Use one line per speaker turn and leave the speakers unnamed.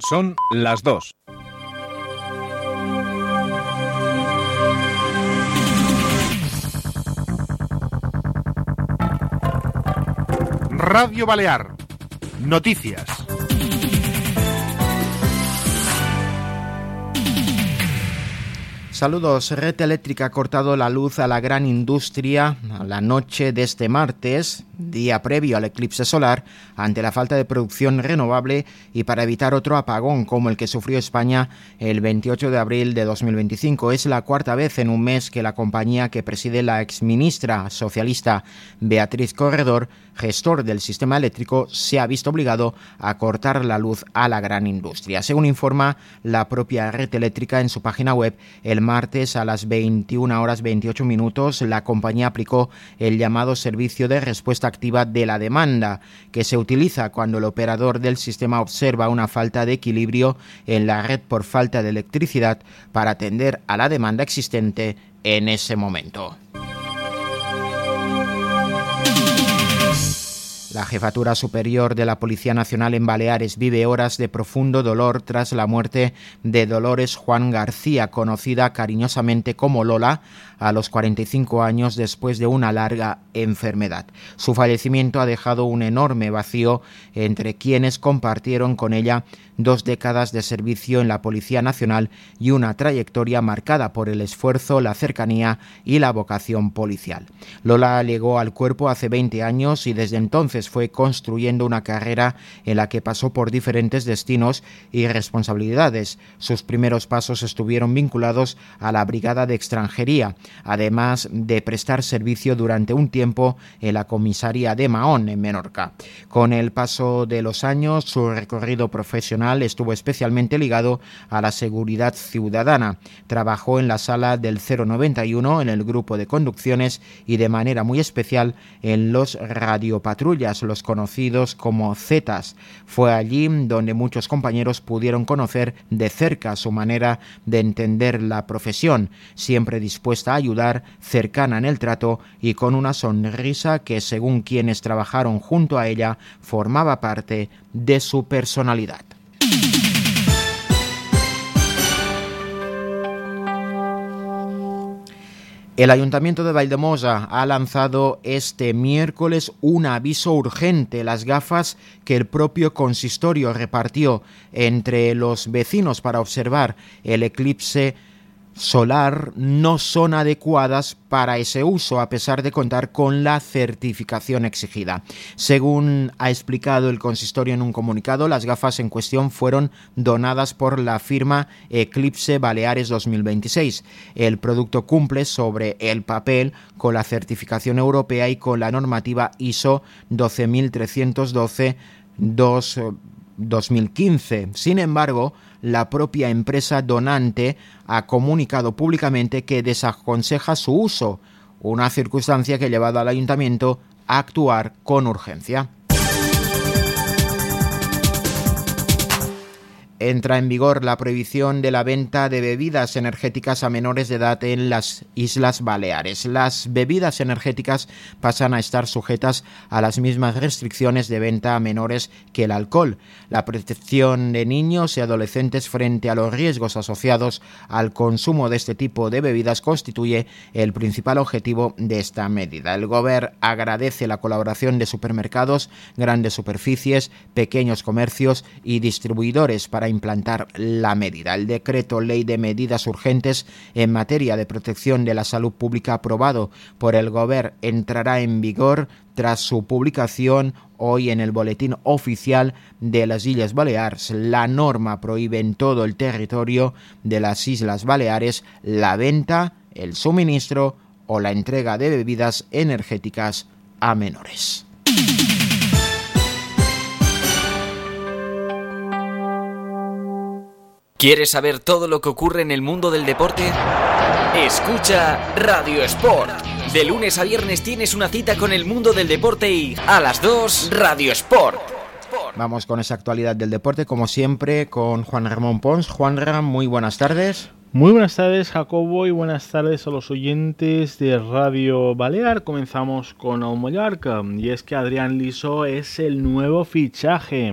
Son las 2. Radio Balear. Noticias.
Saludos. Red Eléctrica ha cortado la luz a la gran industria a la noche de este martes, día previo al eclipse solar, ante la falta de producción renovable y para evitar otro apagón como el que sufrió España el 28 de abril de 2025. Es la cuarta vez en un mes que la compañía que preside la exministra socialista Beatriz Corredor, gestor del sistema eléctrico, se ha visto obligado a cortar la luz a la gran industria. Según informa la propia Red Eléctrica en su página web, el martes a las 21:28 la compañía aplicó el llamado servicio de respuesta activa de la demanda, que se utiliza cuando el operador del sistema observa una falta de equilibrio en la red por falta de electricidad para atender a la demanda existente en ese momento. La Jefatura Superior de la Policía Nacional en Baleares vive horas de profundo dolor tras la muerte de Dolores Juan García, conocida cariñosamente como Lola, a los 45 años después de una larga enfermedad. Su fallecimiento ha dejado un enorme vacío entre quienes compartieron con ella 2 décadas de servicio en la Policía Nacional y una trayectoria marcada por el esfuerzo, la cercanía y la vocación policial. Lola llegó al cuerpo hace 20 años y desde entonces fue construyendo una carrera en la que pasó por diferentes destinos y responsabilidades. Sus primeros pasos estuvieron vinculados a la Brigada de Extranjería, además de prestar servicio durante un tiempo en la comisaría de Mahón, en Menorca. Con el paso de los años, su recorrido profesional estuvo especialmente ligado a la seguridad ciudadana. Trabajó en la sala del 091, en el grupo de conducciones y de manera muy especial en los radiopatrullas, los conocidos como Zetas. Fue allí donde muchos compañeros pudieron conocer de cerca su manera de entender la profesión, siempre dispuesta a ayudar, cercana en el trato y con una sonrisa que, según quienes trabajaron junto a ella, formaba parte de su personalidad. El Ayuntamiento de Valldemosa ha lanzado este miércoles un aviso urgente. Las gafas que el propio consistorio repartió entre los vecinos para observar el eclipse solar no son adecuadas para ese uso, a pesar de contar con la certificación exigida. Según ha explicado el consistorio en un comunicado, las gafas en cuestión fueron donadas por la firma Eclipse Baleares 2026. El producto cumple sobre el papel con la certificación europea y con la normativa ISO 12312 2015. Sin embargo, la propia empresa donante ha comunicado públicamente que desaconseja su uso, una circunstancia que ha llevado al ayuntamiento a actuar con urgencia. Entra en vigor la prohibición de la venta de bebidas energéticas a menores de edad en las Islas Baleares. Las bebidas energéticas pasan a estar sujetas a las mismas restricciones de venta a menores que el alcohol. La protección de niños y adolescentes frente a los riesgos asociados al consumo de este tipo de bebidas constituye el principal objetivo de esta medida. El Gobierno agradece la colaboración de supermercados, grandes superficies, pequeños comercios y distribuidores para implantar la medida. El decreto Ley de Medidas Urgentes en materia de protección de la salud pública aprobado por el Gobierno entrará en vigor tras su publicación hoy en el Boletín Oficial de las Islas Baleares. La norma prohíbe en todo el territorio de las Islas Baleares la venta, el suministro o la entrega de bebidas energéticas a menores.
¿Quieres saber todo lo que ocurre en el mundo del deporte? Escucha Radio Sport. De lunes a viernes tienes una cita con el mundo del deporte y a las 2 Radio Sport.
Vamos con esa actualidad del deporte, como siempre, con Juan Ramón Pons. Juanra, muy buenas tardes.
Muy buenas tardes, Jacobo, y buenas tardes a los oyentes de Radio Balear. Comenzamos con el Mallorca, y es que Adrián Liso es el nuevo fichaje.